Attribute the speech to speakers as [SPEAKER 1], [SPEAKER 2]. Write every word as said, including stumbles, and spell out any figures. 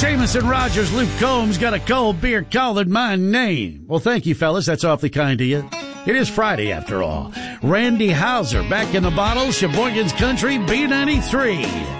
[SPEAKER 1] Jamison Rogers, Luke Combs got a cold beer calling my name. Well, thank you, fellas. That's awfully kind of you. It is Friday, after all. Randy Hauser back in the bottle, Sheboygan's Country, B ninety-three.